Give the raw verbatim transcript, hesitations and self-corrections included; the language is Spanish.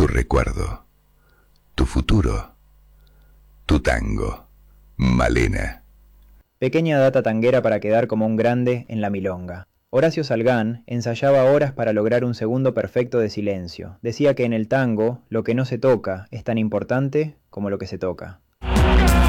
tu recuerdo, tu futuro, tu tango, Malena. Pequeña data tanguera para quedar como un grande en la milonga. Horacio Salgán ensayaba horas para lograr un segundo perfecto de silencio. Decía que en el tango lo que no se toca es tan importante como lo que se toca.